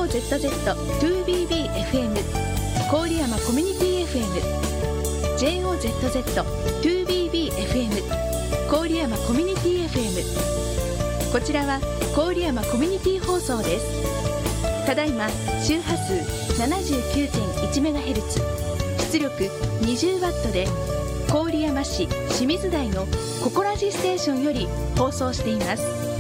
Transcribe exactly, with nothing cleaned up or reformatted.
オーゼットゼットツービービーエフエム 郡山コミュニティ エフエム、 ジェイオーゼットゼットツービービーエフエム 郡山コミュニティ エフエム。 こちらは郡山コミュニティ放送です。ただいま周波数 ななじゅうきゅうてんいちメガヘルツ、 出力 にじゅうワット で郡山市清水台のココラジステーションより放送しています。